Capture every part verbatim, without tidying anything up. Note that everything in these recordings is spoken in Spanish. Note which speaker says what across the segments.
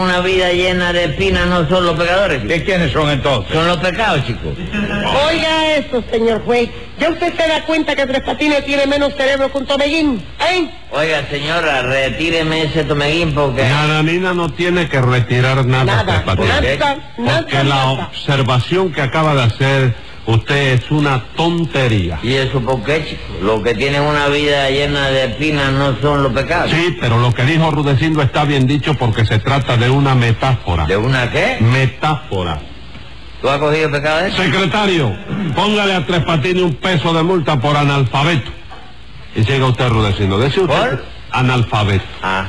Speaker 1: Una vida llena de espinas no son los pecadores.
Speaker 2: ¿De quiénes son entonces?
Speaker 1: Son los pecados, chicos.
Speaker 3: Oiga eso, señor juez. ¿Ya usted se da cuenta que Tres Patines tiene menos cerebro que un tomeguín? ¿Eh?
Speaker 1: Oiga, señora, retíreme ese tomeguín porque...
Speaker 4: Nananina no tiene que retirar nada,
Speaker 3: Nada,
Speaker 4: Tres Patines.
Speaker 3: nada, nada,
Speaker 4: Porque la
Speaker 3: nada.
Speaker 4: observación que acaba de hacer usted es una tontería.
Speaker 1: ¿Y eso por qué, chico? Los que tienen una vida llena de espinas no son los pecados.
Speaker 4: Sí, pero lo que dijo Rudecindo está bien dicho porque se trata de una metáfora.
Speaker 1: ¿De una qué?
Speaker 4: Metáfora.
Speaker 1: ¿Tú has cogido pecado de eso?
Speaker 4: Secretario, póngale a Tres Patines un peso de multa por analfabeto. Y siga usted, Rudecindo. Decía usted
Speaker 1: ¿Por?
Speaker 4: que- analfabeto.
Speaker 1: Ah.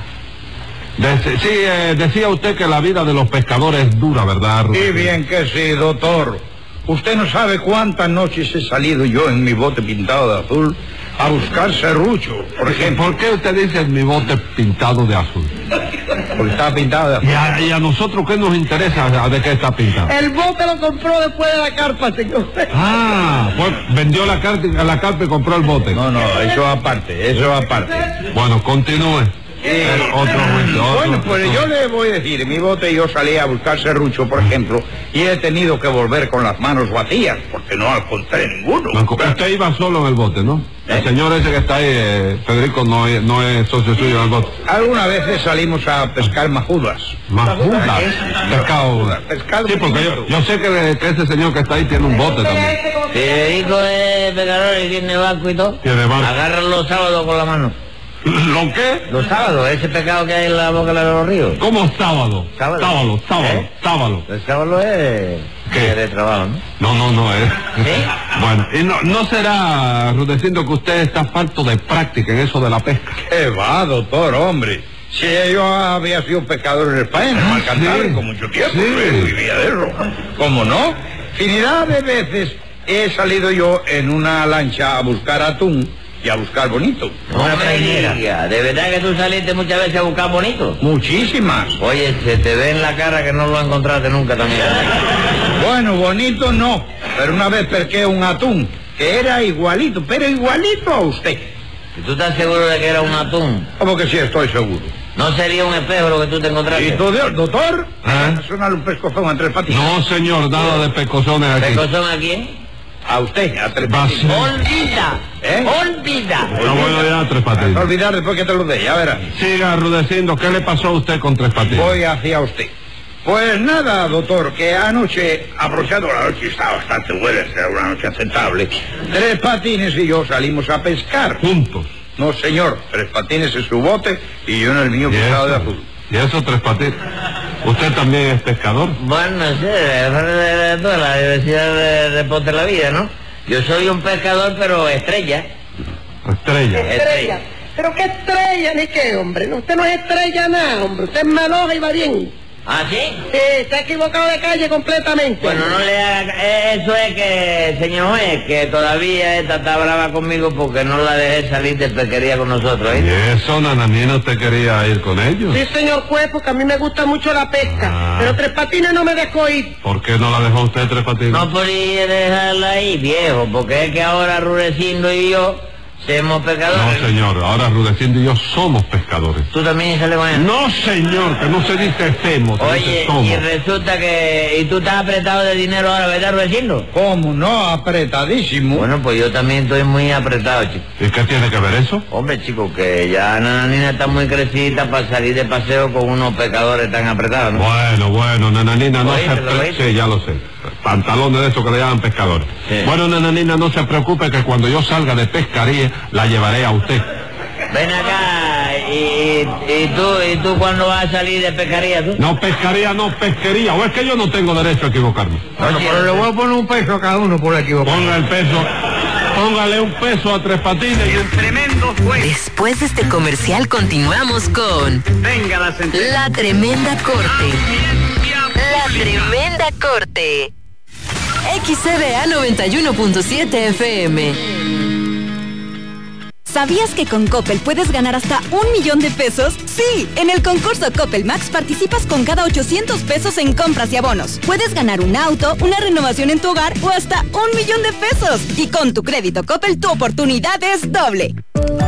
Speaker 4: Dec- sí, eh, decía usted que la vida de los pescadores es dura, ¿verdad,
Speaker 2: Y
Speaker 4: Rudecindo?
Speaker 2: bien que sí, doctor. Usted no sabe cuántas noches he salido yo en mi bote pintado de azul a buscar serrucho, por ejemplo.
Speaker 4: ¿Por qué usted dice mi bote pintado de azul?
Speaker 2: Porque estaba pintado de azul.
Speaker 4: ¿Y a, y a nosotros qué nos interesa de qué está pintado?
Speaker 3: El bote lo compró después de la carpa, señor.
Speaker 4: Ah, pues vendió la carta, la carpa y compró el bote.
Speaker 2: No, no, eso aparte, eso aparte.
Speaker 4: Bueno, continúe.
Speaker 2: Eh,
Speaker 4: El otro juicio, otro-
Speaker 2: bueno, pues yo le voy a decir, en mi bote yo salí a buscar serrucho, por ejemplo, y he tenido que volver con las manos vacías, porque no encontré ninguno.
Speaker 4: Manco, usted iba solo en el bote, ¿no?
Speaker 2: ¿Eh?
Speaker 4: El señor ese que está ahí, eh, Federico, no es, no es socio suyo en el bote.
Speaker 2: Algunas veces salimos a pescar majudas.
Speaker 4: Majuda, pescado.
Speaker 2: Pescado
Speaker 4: Sí, porque yo, yo sé que, que ese señor que está ahí tiene un bote también.
Speaker 1: Federico es pecador y tiene barco y todo.
Speaker 4: Tiene barco.
Speaker 1: Agarra los sábados con la mano.
Speaker 4: ¿Lo qué?
Speaker 1: Los sábados, ese pecado que hay en la boca de los ríos.
Speaker 4: ¿Cómo sábado?
Speaker 1: Sábado.
Speaker 4: Sábado, sábado,
Speaker 1: ¿Eh?
Speaker 4: sábado.
Speaker 1: El sábado es...
Speaker 4: ¿Qué?
Speaker 1: día de trabajo, ¿no?
Speaker 4: No, no, no, es.
Speaker 1: ¿Sí?
Speaker 4: Bueno, y no, no será, Rudecindo, que usted está falto de práctica en eso de la pesca.
Speaker 2: ¿Qué va, doctor, hombre? Si yo había sido pescador en España,
Speaker 4: Ah,
Speaker 2: mal cantable,
Speaker 4: sí.
Speaker 2: con mucho tiempo,
Speaker 4: Sí.
Speaker 2: yo vivía de eso. ¿Cómo no? Infinidad de veces he salido yo en una lancha a buscar atún y a buscar bonito.
Speaker 1: No me diga, ¿de verdad que tú saliste muchas veces a buscar bonito?
Speaker 2: Muchísimas.
Speaker 1: Oye, se te ve en la cara que no lo encontraste nunca también.
Speaker 2: Bueno, bonito no, pero una vez pesqué un atún que era igualito, pero igualito a usted.
Speaker 1: ¿Y tú estás seguro de que era un atún?
Speaker 2: Como que sí estoy seguro.
Speaker 1: ¿No sería un espejo lo que tú te encontraste?
Speaker 2: ¿Y tú, doctor?
Speaker 4: ¿Eh?
Speaker 2: Sonarle un pescozón a Tres Patines.
Speaker 4: No, señor, nada de pescozones aquí.
Speaker 1: ¿Pecozón a quién?
Speaker 2: A usted, a Tres
Speaker 4: Va a
Speaker 2: Patines.
Speaker 4: ser-
Speaker 1: ¡Olvida!
Speaker 2: ¿Eh?
Speaker 1: ¡Olvida!
Speaker 4: No, bueno, ya, Tres
Speaker 2: No
Speaker 4: Patines.
Speaker 2: olvidar después que te lo dé, ya verás.
Speaker 4: Siga, Rudecindo, ¿qué le pasó a usted con Tres Patines?
Speaker 2: Voy hacia usted. Pues nada, doctor, que anoche, aprovechando la noche, estaba bastante buena, era una noche aceptable. Tres Patines y yo salimos a pescar.
Speaker 4: Juntos.
Speaker 2: No, señor, Tres Patines en su bote y yo en el mío
Speaker 4: ¿Y
Speaker 2: pintado de
Speaker 4: eso?
Speaker 2: azul.
Speaker 4: ¿Y eso, Tres Patines? ¿Usted también es pescador?
Speaker 1: Bueno, no sé, es de, de toda la diversidad de deporte de la vida, ¿no? Yo soy un pescador, pero estrella.
Speaker 4: Estrella.
Speaker 3: Estrella. Pero qué estrella ni qué, hombre. No, usted no es estrella nada, hombre. Usted es maloja y va bien.
Speaker 1: ¿Ah, sí?
Speaker 3: Sí, se ha equivocado de calle completamente.
Speaker 1: Bueno, no le haga... eh, Eso es que, señor juez, que todavía esta está brava conmigo porque no la dejé salir de pesquería con nosotros,
Speaker 4: ¿Y
Speaker 1: ¿eh?
Speaker 4: eso, Nananina, usted quería ir con ellos?
Speaker 3: Sí, señor juez, porque a mí me gusta mucho la pesca.
Speaker 4: Ah.
Speaker 3: Pero Tres Patines no me dejó ir.
Speaker 4: ¿Por qué no la dejó usted, Tres Patines?
Speaker 1: No podía dejarla ahí, viejo, porque es que ahora Rudecindo y yo somos pescadores.
Speaker 4: No, señor, ahora Rudecindo y yo somos pescadores.
Speaker 1: ¿Tú también sales con él?
Speaker 4: No, señor, que no se dice hacemos, se dice
Speaker 1: Oye,
Speaker 4: somos.
Speaker 1: y resulta que... ¿Y tú estás apretado de dinero ahora, verdad, Rudecindo?
Speaker 2: ¿Cómo no? Apretadísimo.
Speaker 1: Bueno, pues yo también estoy muy apretado, chico.
Speaker 4: ¿Y qué tiene que ver eso?
Speaker 1: Hombre, chico, que ya Nananina está muy crecida para salir de paseo con unos pescadores tan apretados, ¿no?
Speaker 4: Bueno, bueno, Nananina, no
Speaker 1: ¿Oíste,
Speaker 4: se...
Speaker 1: lo
Speaker 4: pre-
Speaker 1: oíste?
Speaker 4: Sí, ya lo sé. Pantalones de esos que le llaman pescadores.
Speaker 1: Sí.
Speaker 4: Bueno, Nananina, no se preocupe que cuando yo salga de pescaría, la llevaré a usted.
Speaker 1: Ven acá, y, y tú, ¿y tú cuándo vas a salir de pescaría, tú?
Speaker 4: No, pescaría, no, pesquería. ¿O es que yo no tengo derecho a equivocarme?
Speaker 2: Bueno, pero le voy a poner un peso a cada uno por equivocar.
Speaker 4: Ponga el peso, póngale un peso a Tres Patines y un...
Speaker 2: Tremendo juez.
Speaker 5: Después de este comercial continuamos con
Speaker 2: Venga la sentencia.
Speaker 5: La Tremenda Corte. La Tremenda Corte. X C D A noventa y uno punto siete F M.
Speaker 6: ¿Sabías que con Coppel puedes ganar hasta un millón de pesos? Sí, en el concurso Coppel Max participas con cada ochocientos pesos en compras y abonos. Puedes ganar un auto, una renovación en tu hogar o hasta un millón de pesos. Y con tu crédito Coppel tu oportunidad es doble.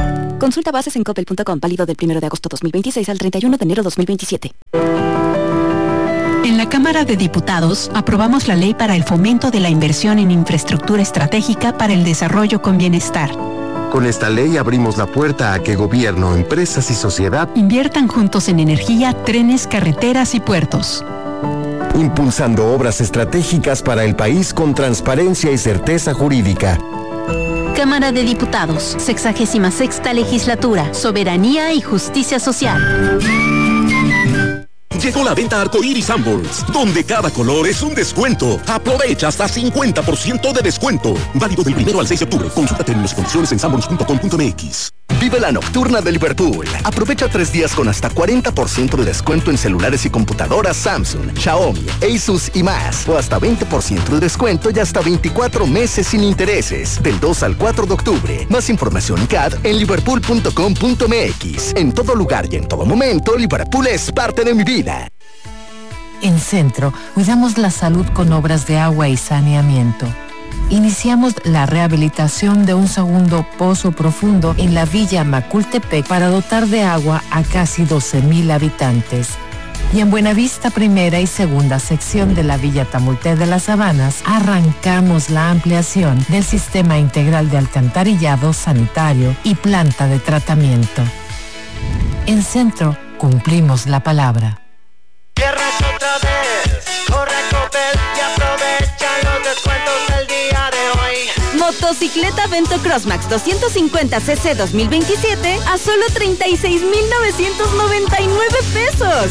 Speaker 6: Consulta bases en coppel punto com, válido del primero de agosto dos mil veintiséis al treinta y uno de enero dos mil veintisiete.
Speaker 7: En la Cámara de Diputados aprobamos la ley para el fomento de la inversión en infraestructura estratégica para el desarrollo con bienestar.
Speaker 8: Con esta ley abrimos la puerta a que gobierno, empresas y sociedad
Speaker 7: inviertan juntos en energía, trenes, carreteras y puertos.
Speaker 8: Impulsando obras estratégicas para el país con transparencia y certeza jurídica.
Speaker 7: Cámara de Diputados, sexagésima sexta legislatura, soberanía y justicia social.
Speaker 9: Llegó la venta Arcoíris Sanborns, donde cada color es un descuento. Aprovecha hasta cincuenta por ciento de descuento. Válido del primero al seis de octubre. Consulta términos y condiciones en sanborns punto com punto m x.
Speaker 10: Vive la nocturna de Liverpool. Aprovecha tres días con hasta cuarenta por ciento de descuento en celulares y computadoras Samsung, Xiaomi, Asus y más. O hasta veinte por ciento de descuento y hasta veinticuatro meses sin intereses. Del dos al cuatro de octubre. Más información y C A D en liverpool punto com punto m x. En todo lugar y en todo momento, Liverpool es parte de mi vida.
Speaker 11: En Centro, cuidamos la salud con obras de agua y saneamiento. Iniciamos la rehabilitación de un segundo pozo profundo en la Villa Macultepec para dotar de agua a casi doce mil habitantes. Y en Buenavista Primera y Segunda sección de la Villa Tamulté de las Sabanas, arrancamos la ampliación del sistema integral de alcantarillado sanitario y planta de tratamiento. En Centro, cumplimos la palabra.
Speaker 12: Cierras otra vez, corre a Coppel y aprovecha los descuentos del día de hoy.
Speaker 6: Motocicleta Vento Crossmax doscientos cincuenta cc dos mil veintisiete a solo treinta y seis mil novecientos noventa y nueve pesos.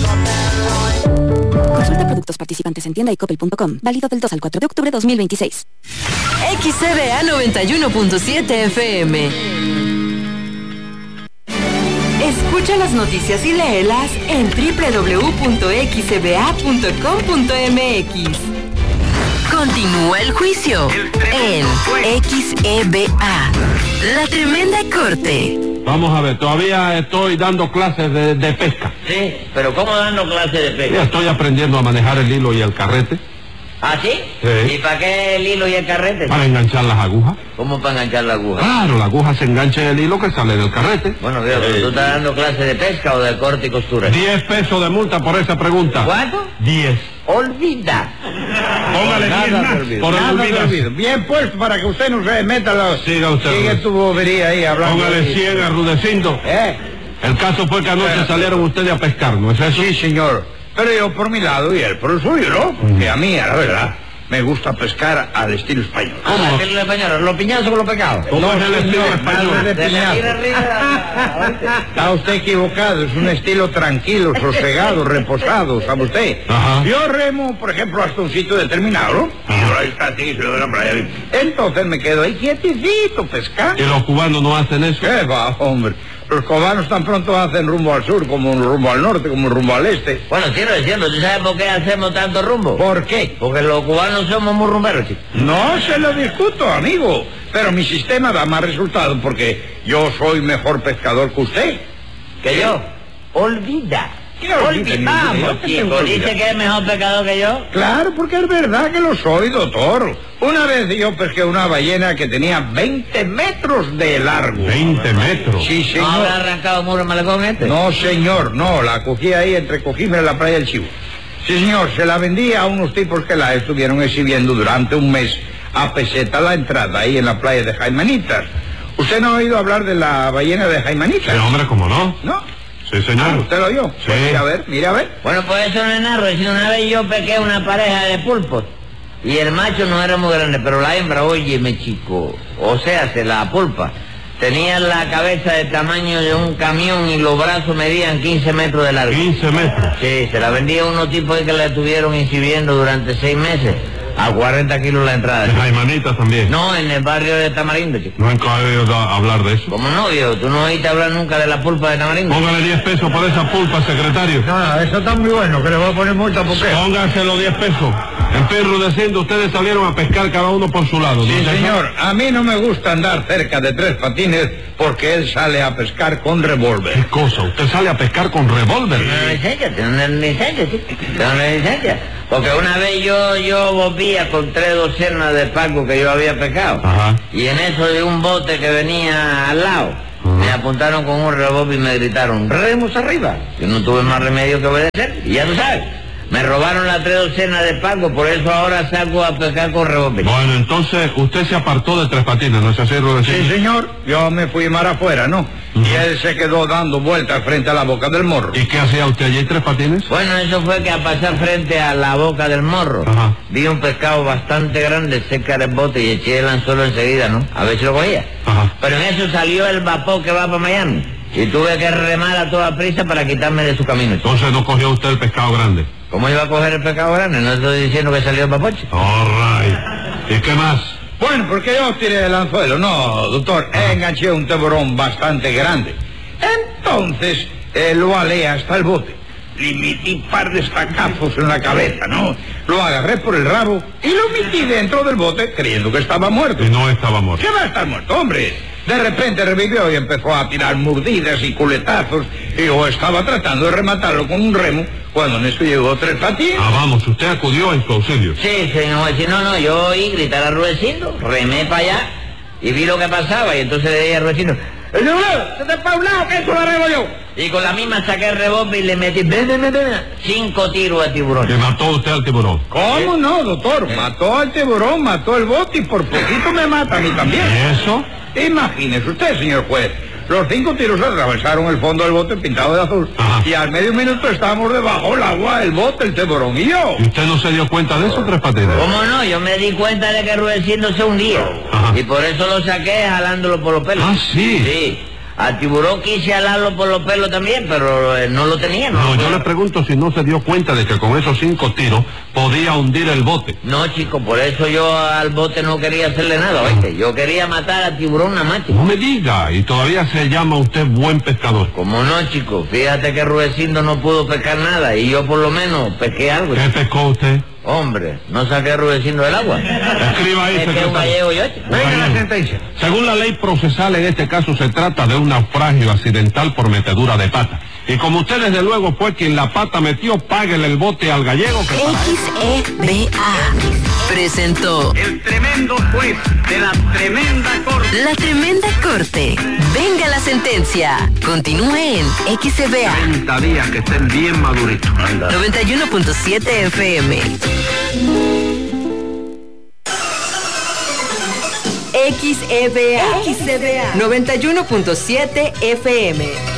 Speaker 6: Consulta productos participantes en tienda y coppel punto com. Válido del dos al cuatro de octubre de dos mil veintiséis.
Speaker 5: X C B A noventa y uno punto siete F M. Escucha las noticias y léelas en doble u doble u doble u punto x c b a punto com punto m x. Continúa el juicio en X E B A. La Tremenda Corte.
Speaker 4: Vamos a ver, todavía estoy dando clases de, de pesca.
Speaker 1: Sí, pero ¿cómo dando clases de pesca?
Speaker 4: Ya estoy aprendiendo a manejar el hilo y el carrete.
Speaker 1: ¿Ah, sí?
Speaker 4: Sí.
Speaker 1: ¿Y para qué el hilo y el carrete?
Speaker 4: Para enganchar las agujas.
Speaker 1: ¿Cómo para enganchar la aguja?
Speaker 4: Claro, la aguja se engancha en el hilo que sale del carrete.
Speaker 1: Bueno, viejo, ¿tú estás dando clases de pesca o de corte y costura?
Speaker 4: Diez pesos de multa por esa pregunta.
Speaker 1: ¿Cuánto?
Speaker 4: Diez.
Speaker 1: Olvida.
Speaker 2: Póngale diez más.
Speaker 4: Por el olvido.
Speaker 2: olvido. Bien puesto para que usted no se meta los...
Speaker 4: Siga usted.
Speaker 2: Sigue tu bobería ahí hablando.
Speaker 4: Póngale cien a Rudecindo.
Speaker 2: ¿Eh?
Speaker 4: El caso fue que anoche
Speaker 2: Pero,
Speaker 4: salieron ustedes a pescar, ¿no es eso?
Speaker 2: Sí, señor. Pero yo por mi lado y él por el suyo, ¿no? Porque a mí, a la verdad, me gusta pescar al estilo español.
Speaker 1: ¿Cómo? ¿Al estilo español? ¿Los piñazos con los pecados?
Speaker 4: ¿Cómo
Speaker 2: No,
Speaker 4: es el estilo
Speaker 2: señor,
Speaker 4: español?
Speaker 2: nada de
Speaker 1: De
Speaker 2: piñazo.
Speaker 1: arriba, arriba.
Speaker 2: Está usted equivocado, es un estilo tranquilo, sosegado, reposado, ¿sabe usted?
Speaker 4: Ajá.
Speaker 2: Yo remo, por ejemplo, hasta un sitio determinado, ¿no? Y yo ahí está así, se lo de la playa. Entonces me quedo ahí quietecito, pescando.
Speaker 4: ¿Y los cubanos no hacen eso?
Speaker 2: ¿Qué va, hombre? Los cubanos tan pronto hacen rumbo al sur, como rumbo al norte, como rumbo al este.
Speaker 1: Bueno, quiero decirlo, ¿tú sabes por qué hacemos tanto rumbo?
Speaker 2: ¿Por qué?
Speaker 1: Porque los cubanos somos muy rumberos, chicos.
Speaker 2: No se lo discuto, amigo. Pero mi sistema da más resultado porque yo soy mejor pescador que usted.
Speaker 1: ¿Que yo? Olvida.
Speaker 2: ¿Qué olvida,
Speaker 1: Olvidamos,
Speaker 2: niño? ¿Qué
Speaker 1: chico.
Speaker 2: te
Speaker 1: ¿Dice
Speaker 2: olvida?
Speaker 1: que es mejor pescador que yo?
Speaker 2: Claro, porque es verdad que lo soy, doctor. Una vez yo pesqué una ballena que tenía veinte metros de largo.
Speaker 4: veinte metros.
Speaker 2: Sí,
Speaker 1: ¿No habrá
Speaker 2: señor.
Speaker 1: arrancado muro el malecón este?
Speaker 2: No, señor, no. La cogí ahí entre Cojime en la playa del Chivo. Sí, señor, se la vendí a unos tipos que la estuvieron exhibiendo durante un mes a peseta la entrada ahí en la playa de Jaimanitas. ¿Usted no ha oído hablar de la ballena de Jaimanitas?
Speaker 4: Sí, hombre, ¿cómo no?
Speaker 2: ¿No?
Speaker 4: Sí,
Speaker 2: Ah,
Speaker 4: señor.
Speaker 2: ¿usted lo oyó?
Speaker 4: Sí.
Speaker 2: Pues mira a ver, mira a ver.
Speaker 1: Bueno, pues eso no es narro. Es decir, una vez yo pesqué una pareja de pulpos. Y el macho no era muy grande, pero la hembra, óyeme, chico. O sea, se la pulpa. Tenía la cabeza del tamaño de un camión y los brazos medían quince metros de largo.
Speaker 4: quince metros.
Speaker 1: Sí, se la vendía a unos tipos ahí que la estuvieron exhibiendo durante seis meses. A cuarenta kilos la entrada.
Speaker 4: De Jaimanitas también.
Speaker 1: No, en el barrio de Tamarindo, chico.
Speaker 4: No he oído hablar de eso.
Speaker 1: ¿Cómo no, viejo? ¿Tú no oíste hablar nunca de la pulpa de Tamarindo?
Speaker 4: Póngale diez pesos por esa pulpa, secretario.
Speaker 2: No, eso está muy bueno, que le voy a poner multa porque...
Speaker 4: Pónganselo diez pesos. En Perro Rudecindo ustedes salieron a pescar cada uno por su lado. ¿no
Speaker 2: Sí,
Speaker 4: es eso?
Speaker 2: señor. A mí no me gusta andar cerca de Tres Patines porque él sale a pescar con
Speaker 4: ¿Qué
Speaker 2: revólver.
Speaker 4: cosa? ¿Usted sale a pescar con revólver?
Speaker 1: Tiene una licencia, tiene una licencia, sí. Tiene una licencia. Porque una vez yo, yo volvía con tres docenas de pacos que yo había pescado.
Speaker 4: Ajá.
Speaker 1: Y en eso de un bote que venía al lado, Uh-huh. Me apuntaron con un revólver y me gritaron, remos arriba. Yo no tuve más remedio que obedecer. Y ya tú sabes, me robaron las tres docenas de pagos, por eso ahora salgo a pescar con revólver.
Speaker 4: Bueno, entonces usted se apartó de Tres Patines, ¿no es así, Rudecindo?
Speaker 2: Sí, señor. Yo me fui mar afuera, ¿no? Uh-huh. Y él se quedó dando vueltas frente a la boca del morro.
Speaker 4: ¿Y qué hacía usted allí, Tres Patines?
Speaker 1: Bueno, eso fue que al pasar frente a la boca del morro,
Speaker 4: Ajá.
Speaker 1: vi un pescado bastante grande cerca del bote y eché el anzuelo enseguida, ¿no? A ver si lo cogía.
Speaker 4: Ajá.
Speaker 1: Pero en eso salió el vapor que va para Miami y tuve que remar a toda prisa para quitarme de su camino.
Speaker 4: Entonces no cogió usted el pescado grande.
Speaker 1: ¿Cómo iba a coger el pescado grande? No estoy diciendo que salió el vapor.
Speaker 4: All right. ¿Y qué más?
Speaker 2: Bueno, porque yo tiré el anzuelo. No, doctor, enganché un tiburón bastante grande. Entonces, eh, lo alé hasta el bote. Le metí un par de estacazos en la cabeza, ¿no? Lo agarré por el rabo y lo metí dentro del bote creyendo que estaba muerto.
Speaker 4: Y no estaba muerto.
Speaker 2: ¿Qué va a estar muerto, hombre? De repente revivió y empezó a tirar mordidas y culetazos. Y yo estaba tratando de rematarlo con un remo cuando en eso llegó Tres Patines.
Speaker 4: Ah, vamos, usted acudió en su auxilio.
Speaker 1: Sí, señor, si no, no, yo oí gritar a Rudecindo, remé para allá y vi lo que pasaba y entonces le dije a Rudecindo, ¡el tiburón! ¡Se te fue a un lado, que eso lo arreglo yo! Y con la misma saqué el revólver y le metí ven, ven, ven, ven, cinco tiros al tiburón.
Speaker 4: ¿Que mató usted al tiburón?
Speaker 2: ¿Cómo no, doctor? Mató al tiburón, mató el bote y por poquito me mata a mí también.
Speaker 4: ¿Y eso?
Speaker 2: Imagínese usted, señor juez. Los cinco tiros atravesaron el fondo del bote pintado de azul.
Speaker 4: Ajá.
Speaker 2: Y al medio minuto estábamos debajo del agua, el bote, el tiburón y yo.
Speaker 4: ¿Y usted no se dio cuenta de eso, Tres Patines?
Speaker 1: ¿Cómo no? Yo me di cuenta de que Rudecindo se hundía.
Speaker 4: Ajá.
Speaker 1: Y por eso lo saqué jalándolo por los pelos.
Speaker 4: Ah, sí.
Speaker 1: Sí. Al tiburón quise jalarlo por los pelos también, pero eh, no lo tenía, ¿no?
Speaker 4: No, yo le pregunto si no se dio cuenta de que con esos cinco tiros podía hundir el bote.
Speaker 1: No, chico, por eso yo al bote no quería hacerle nada, ¿oíste? Yo quería matar al tiburón nada más, chico.
Speaker 4: No me diga, y todavía se llama usted buen pescador.
Speaker 1: ¿Cómo no, chico? Fíjate que Rudecindo no pudo pescar nada y yo por lo menos pesqué algo.
Speaker 4: ¿Qué pescó usted?
Speaker 1: Hombre, no saqué a Rudecindo del agua.
Speaker 4: Escriba ahí,
Speaker 1: Es que un gallego yo, chico.
Speaker 2: Venga la sentencia.
Speaker 4: Según la ley procesal, en este caso se trata de un naufragio accidental por metedura de pata. Y como usted desde luego fue quien la pata metió, páguele el bote al gallego que para
Speaker 5: X E B A presentó
Speaker 2: El tremendo juez de la tremenda corte.
Speaker 5: La Tremenda Corte. Venga la sentencia. Continúe en X E B A
Speaker 4: treinta días que estén bien maduritos.
Speaker 5: noventa y uno punto siete F M.
Speaker 6: X E B A. X E B A. noventa y uno punto siete F M.